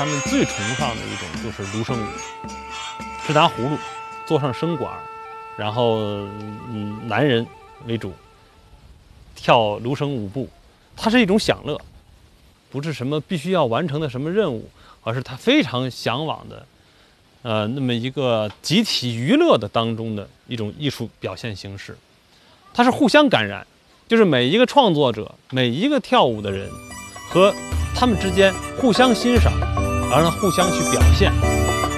他们最崇尚的一种就是芦笙舞，是拿葫芦做上笙管，然后男人为主跳芦笙舞步，它是一种享乐，不是什么必须要完成的什么任务，而是他非常向往的，那么一个集体娱乐的当中的一种艺术表现形式。它是互相感染，就是每一个创作者、每一个跳舞的人和他们之间互相欣赏，然后互相去表现。